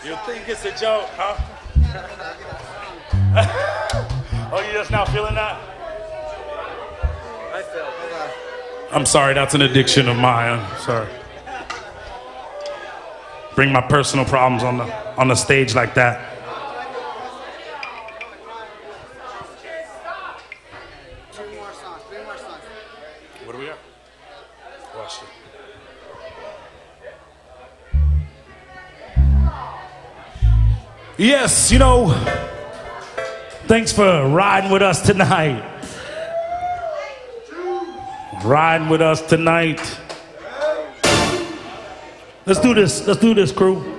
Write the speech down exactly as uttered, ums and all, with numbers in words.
You think it's a joke, huh? Oh, you just now feeling that? I feel. I'm sorry, that's an addiction of mine. I'm sorry. Bring my personal problems on the on the stage like that. Two more songs. Three more songs. What do we have? Watch it. Yes, you know, thanks for riding with us tonight. Riding with us tonight. Let's do this. Let's do this, crew.